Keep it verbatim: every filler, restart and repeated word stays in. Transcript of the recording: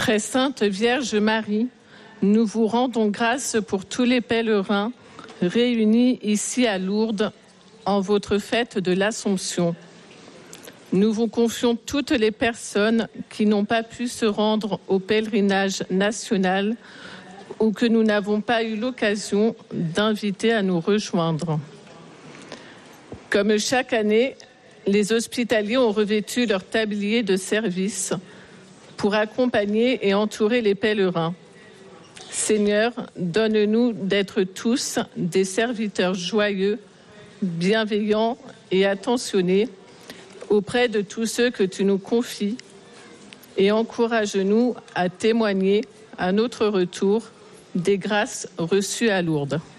Très sainte Vierge Marie, nous vous rendons grâce pour tous les pèlerins réunis ici à Lourdes en votre fête de l'Assomption. Nous vous confions toutes les personnes qui n'ont pas pu se rendre au pèlerinage national ou que nous n'avons pas eu l'occasion d'inviter à nous rejoindre. Comme chaque année, les hospitaliers ont revêtu leur tablier de service pour accompagner et entourer les pèlerins. Seigneur, donne-nous d'être tous des serviteurs joyeux, bienveillants et attentionnés auprès de tous ceux que tu nous confies et encourage-nous à témoigner à notre retour des grâces reçues à Lourdes.